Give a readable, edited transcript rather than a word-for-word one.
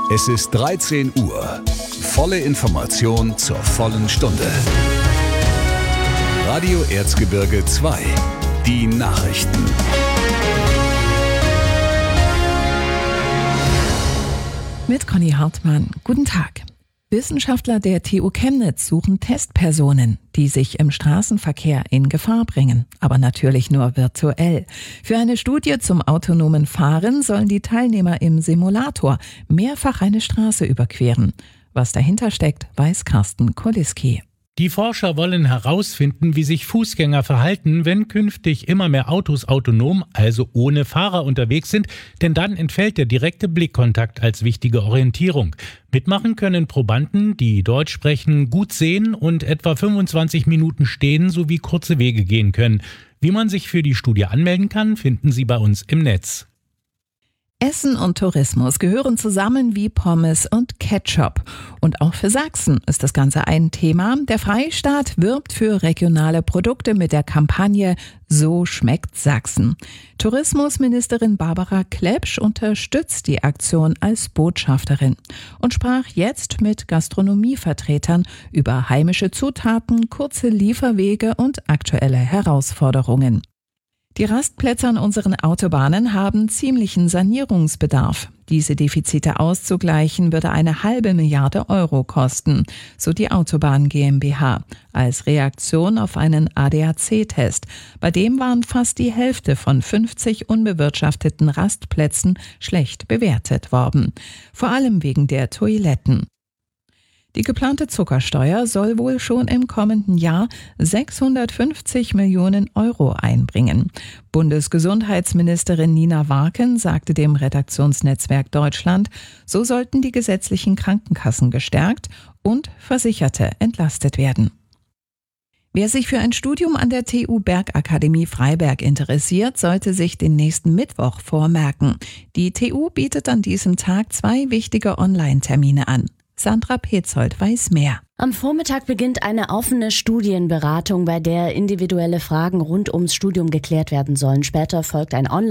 Es ist 13 Uhr. Volle Information zur vollen Stunde. Radio Erzgebirge 2. Die Nachrichten. Mit Conny Hartmann. Guten Tag. Wissenschaftler der TU Chemnitz suchen Testpersonen, die sich im Straßenverkehr in Gefahr bringen, aber natürlich nur virtuell. Für eine Studie zum autonomen Fahren sollen die Teilnehmer im Simulator mehrfach eine Straße überqueren. Was dahinter steckt, weiß Carsten Koliski. Die Forscher wollen herausfinden, wie sich Fußgänger verhalten, wenn künftig immer mehr Autos autonom, also ohne Fahrer unterwegs sind, denn dann entfällt der direkte Blickkontakt als wichtige Orientierung. Mitmachen können Probanden, die Deutsch sprechen, gut sehen und etwa 25 Minuten stehen sowie kurze Wege gehen können. Wie man sich für die Studie anmelden kann, finden Sie bei uns im Netz. Essen und Tourismus gehören zusammen wie Pommes und Ketchup. Und auch für Sachsen ist das Ganze ein Thema. Der Freistaat wirbt für regionale Produkte mit der Kampagne So schmeckt Sachsen. Tourismusministerin Barbara Klepsch unterstützt die Aktion als Botschafterin und sprach jetzt mit Gastronomievertretern über heimische Zutaten, kurze Lieferwege und aktuelle Herausforderungen. Die Rastplätze an unseren Autobahnen haben ziemlichen Sanierungsbedarf. Diese Defizite auszugleichen würde 1,5 Milliarde Euro kosten, so die Autobahn GmbH, als Reaktion auf einen ADAC-Test. Bei dem waren fast die Hälfte von 50 unbewirtschafteten Rastplätzen schlecht bewertet worden. Vor allem wegen der Toiletten. Die geplante Zuckersteuer soll wohl schon im kommenden Jahr 650 Millionen Euro einbringen. Bundesgesundheitsministerin Nina Warken sagte dem Redaktionsnetzwerk Deutschland, so sollten die gesetzlichen Krankenkassen gestärkt und Versicherte entlastet werden. Wer sich für ein Studium an der TU Bergakademie Freiberg interessiert, sollte sich den nächsten Mittwoch vormerken. Die TU bietet an diesem Tag 2 wichtige Online-Termine an. Sandra Petzold weiß mehr. Am Vormittag beginnt eine offene Studienberatung, bei der individuelle Fragen rund ums Studium geklärt werden sollen. Später folgt ein